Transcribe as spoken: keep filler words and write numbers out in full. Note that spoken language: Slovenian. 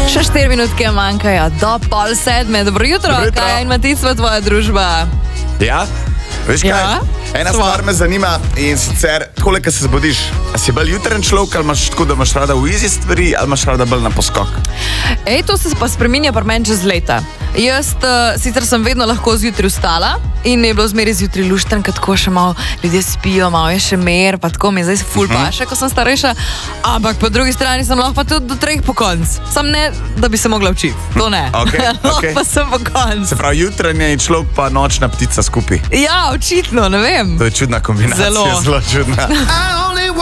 Še štiri minutke manjkajo do pol sedme. Dobro jutro, Dobro jutro. kaj in Matica tvoja družba? Ja? Veš kaj? Ja? Ena Sva. stvar me zanima in sicer, koliko se zbudiš? A si bolj jutren človek ali imaš tako, da imaš rada v easy stvari ali imaš rada bolj na poskok? Ej, to se pa spreminja pri meni čez leta. Jaz uh, sicer sem vedno lahko zjutraj vstala in je bilo zmeraj zjutraj luštren, kad tako še malo ljudje spijo, malo je še mer, pa tako mi je zdaj ful paše, ko sem starejša, ampak po drugi strani sem lahko pa tudi do treh po konc. Sam ne, da bi se mogla učiti, to ne. Okej, Lahko okej. pa sem po konc. Se pravi, jutranje in človek pa nočna ptica skupaj. Ja, očitno, ne vem. To je čudna kombinacija, Zelo. zelo čudna.